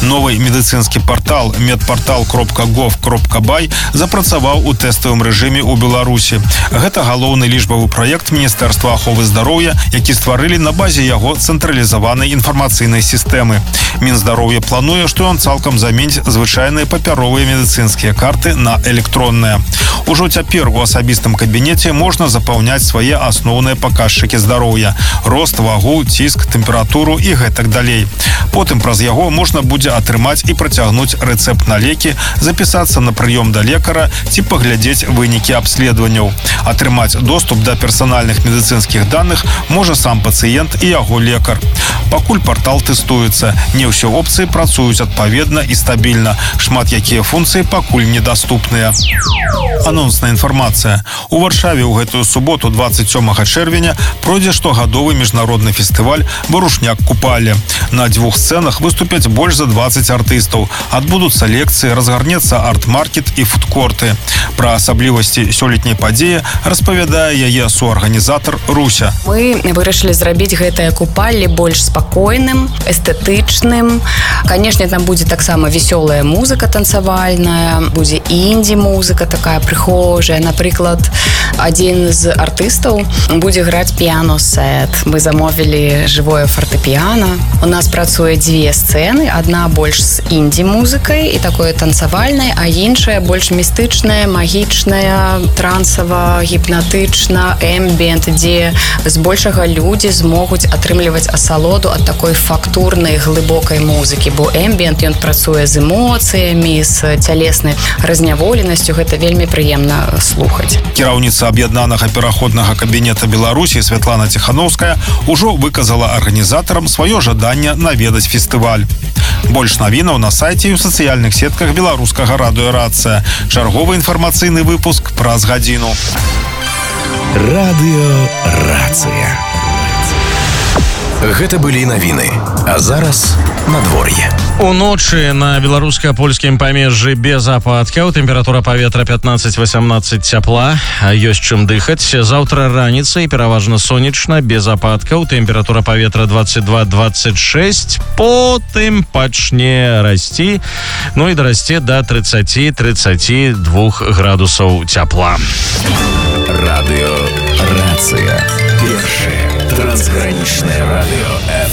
Новый медыцынскі партал medportal.gov.by запрацаваў у тэставым рэжыме ў Беларусі. Гэта галоўны лічбавы праект Міністэрства аховы здароўя, які стварылі на базе яго цэнтралізаванай інфармацыйнай сістэмы. Мінздароўя плануе, што ён цалкам заменіць звычайныя папяровыя медыцынскія карты на электронныя. Ужо цяпер у асабістым кабінеце можна запаўняць свае асноўныя паказчыкі здароўя: рост, вагу, ціск, тэмпературу і гэтак далей. Потым праз яго можна будзе атрымаць і працягнуць рэцэпт на лекі, запісацца на прыём да лекара ці паглядзець вынікі абследаванняў. Атрымаць доступ да персанальных медыцынскіх даных можа сам пацыент і яго лекар. Пакуль партал тэстуецца, не ўсе опцыі працуюць адпаведна і стабільна. Шмат якія функцыі пакуль недаступныя. Анонсная інфармацыя. У Варшаве ў гэтую суботу, 27 чэрвеня, пройдзе штогадовы міжнародны фестываль «Барушняк купалі». На 2 сцэнах выступяць больш за 20 артыстаў. Адбудуцца лекцыі, разгарнецца арт-маркет і фудкорты. Пра асаблівасці сёлетняй падзеі распавядае яе суарганізатар Руся. Мы вырашылі зрабіць гэтае купалле больш спакойным, эстэтычным. Канешне, там будзе таксама весёлая музыка танцавальная, будзе інді-музыка такая прыхожая. Напрыклад, адзін з артыстаў будзе граць піяно-сет. Мы замовілі жывое фартэпіяна. У нас працуе 2 сцэны. Адна больш з інді-музыкай і такое танцавальнай, а іншая больш містычная, магічная, трансава, гіпнатычна, эмбіент, дзе збольшага людзі змогуць атрымліваць асалоду ад такой фактурнай, глыбокай музыкі. Бо эмбіент, ён працуе з эмоцыямі, з цялеснай разняволенасцю. Гэта вельмі прыемна слухаць. Кіраўніца аб'яднанага пераходнага кабінета Беларусі Святлана Ціхановская ўжо выказала арганізатарам сваё жаданне наведаць фестываль. Больш навінаў на сайце і ў сацыяльных сетках беларускага радыё «Рацыя». Чарговы інфармацыйны выпуск праз гадзіну. Радыё «Рацыя». Гэта былі навіны. А зараз надвор'е. Уночы на беларуска-польскім памежжы без ападкаў. Тэмпература паветра 15-18 цяпла. Ёсць чым дыхаць. Заўтра раніцай пераважна сонечна, без ападкаў. Тэмпература паветра 22-26. Потым пачне расці. Ну і дарасце да 30-32 градусаў цяпла. Радыё «Рацыя». Першае трансгранічнае радыё